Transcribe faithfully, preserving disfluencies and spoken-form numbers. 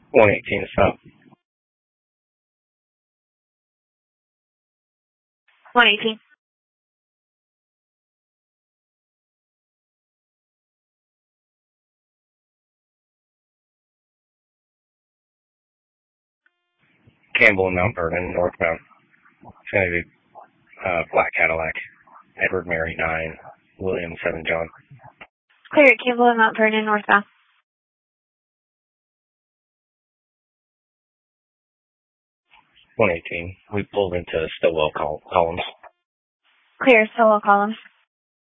one eighteen to stop. one eighteen. Campbell and Mount Vernon, northbound. It's going to be uh, black Cadillac. Edward Mary nine, William seven John. Clear at Campbell and Mount Vernon, northbound. one eighteen. We pulled into Stillwell col- columns. Clear, Stillwell columns.